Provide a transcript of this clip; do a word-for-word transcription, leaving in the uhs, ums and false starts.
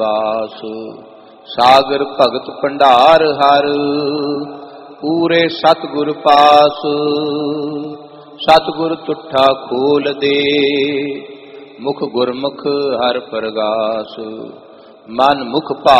ਪਾਸ। ਸਾਗਰ ਭਗਤ ਭੰਡਾਰ ਹਰ, ਪੂਰੇ ਸਤਿਗੁਰ ਪਾਸ। ਸਤਿਗੁਰ ਤੁਠਾ ਖੋਲ ਦੇ, ਮੁਖ ਗੁਰਮੁਖ ਹਰ ਪ੍ਰਗਾਸ। ਮਨ ਮੁਖ ਭਾ